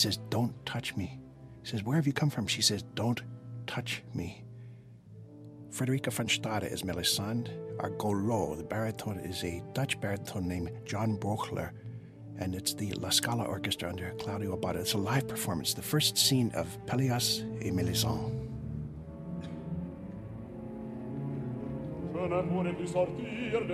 says, "Don't touch me." He says, "Where have you come from?" She says, "Don't touch me." Frederica van Stade is Melisande. Our Golo, the baritone, is a Dutch baritone named John Brochler, and it's the La Scala Orchestra under Claudio Abbado. It's a live performance, the first scene of Pelléas et Mélisande. Je ne pourrais plus sortir